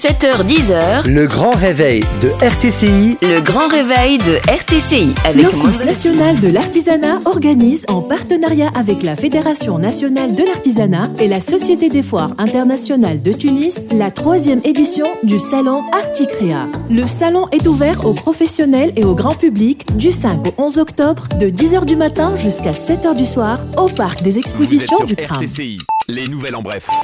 7h-10h, Le grand réveil de RTCI. le grand réveil de RTCI avec L'Office Manzana. national de l'artisanat organise, en partenariat avec la Fédération nationale de l'artisanat et la Société des foires internationales de Tunis, la 3e édition du salon Articrea. Le salon est ouvert aux professionnels et au grand public du 5 au 11 octobre de 10h du matin jusqu'à 7h du soir au parc des expositions Vous êtes du sur Tram. RTCI, les nouvelles en bref.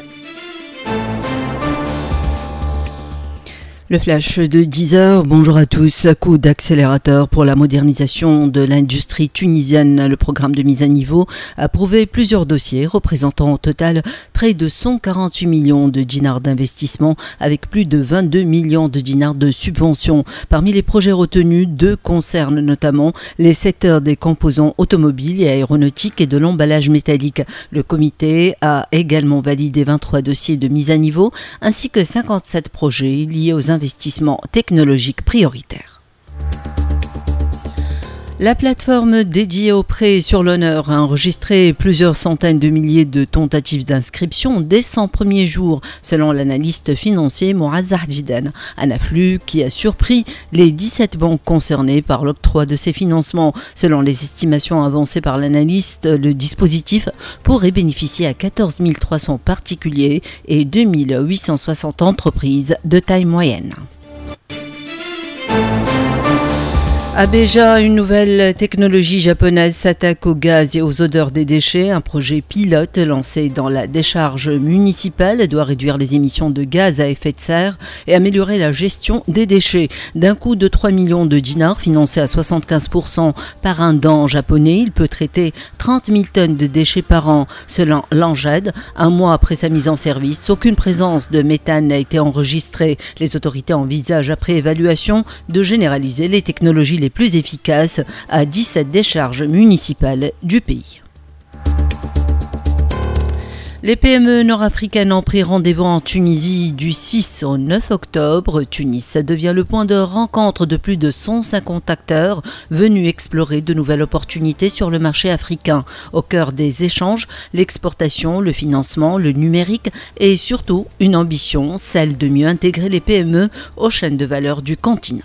Le flash de 10h, bonjour à tous. Coup d'accélérateur pour la modernisation de l'industrie tunisienne. Le programme de mise à niveau a approuvé plusieurs dossiers représentant au total près de 148 millions de dinars d'investissement avec plus de 22 millions de dinars de subventions. Parmi les projets retenus, 2 concernent notamment les secteurs des composants automobiles et aéronautiques et de l'emballage métallique. Le comité a également validé 23 dossiers de mise à niveau ainsi que 57 projets liés aux investissements technologiques prioritaires. La plateforme dédiée au prêt sur l'honneur a enregistré plusieurs centaines de milliers de tentatives d'inscription dès son premier jour, selon l'analyste financier Moazah Didan. Un afflux qui a surpris les 17 banques concernées par l'octroi de ces financements. Selon les estimations avancées par l'analyste, le dispositif pourrait bénéficier à 14 300 particuliers et 2 860 entreprises de taille moyenne. À Béja, une nouvelle technologie japonaise s'attaque au gaz et aux odeurs des déchets. Un projet pilote lancé dans la décharge municipale doit réduire les émissions de gaz à effet de serre et améliorer la gestion des déchets. D'un coût de 3 millions de dinars, financé à 75% par un don japonais, il peut traiter 30 000 tonnes de déchets par an. Selon l'ANJAD, un mois après sa mise en service, aucune présence de méthane n'a été enregistrée. Les autorités envisagent, après évaluation, de généraliser les technologies les plus efficaces à 17 décharges municipales du pays. Les PME nord-africaines ont pris rendez-vous en Tunisie du 6 au 9 octobre. Tunis devient le point de rencontre de plus de 150 acteurs venus explorer de nouvelles opportunités sur le marché africain. Au cœur des échanges, l'exportation, le financement, le numérique et surtout une ambition, celle de mieux intégrer les PME aux chaînes de valeur du continent.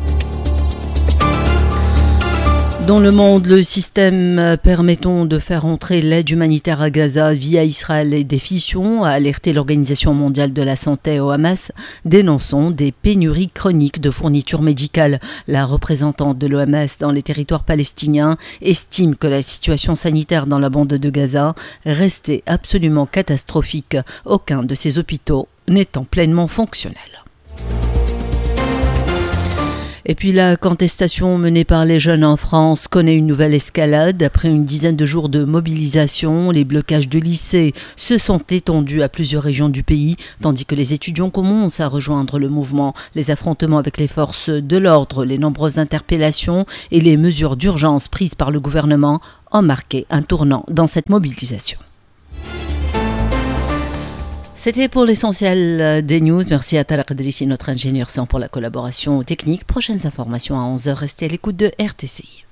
Dans le monde, le système permettant de faire entrer l'aide humanitaire à Gaza via Israël et des fissions a alerté l'Organisation mondiale de la santé (OMS), dénonçant des pénuries chroniques de fournitures médicales. La représentante de l'OMS dans les territoires palestiniens estime que la situation sanitaire dans la bande de Gaza restait absolument catastrophique, aucun de ces hôpitaux n'étant pleinement fonctionnel. Et puis la contestation menée par les jeunes en France connaît une nouvelle escalade. Après une dizaine de jours de mobilisation, les blocages de lycées se sont étendus à plusieurs régions du pays, tandis que les étudiants commencent à rejoindre le mouvement. Les affrontements avec les forces de l'ordre, les nombreuses interpellations et les mesures d'urgence prises par le gouvernement ont marqué un tournant dans cette mobilisation. C'était pour l'essentiel des news. Merci à Talaq Drissi, notre ingénieur son, pour la collaboration technique. Prochaines informations à 11h. Restez à l'écoute de RTCI.